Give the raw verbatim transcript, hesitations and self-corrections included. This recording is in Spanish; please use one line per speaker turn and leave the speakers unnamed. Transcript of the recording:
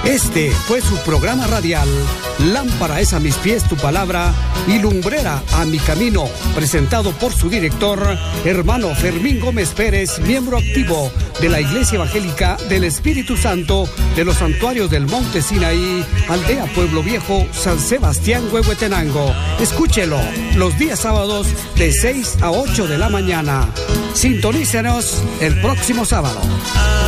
Este fue su programa radial, Lámpara es a mis pies tu palabra y lumbrera a mi camino, presentado por su director, hermano Fermín Gómez Pérez, miembro activo de la Iglesia Evangélica del Espíritu Santo de los Santuarios del Monte Sinaí, Aldea Pueblo Viejo, San Sebastián, Huehuetenango. Escúchelo los días sábados de seis a ocho de la mañana. Sintonícenos el próximo sábado.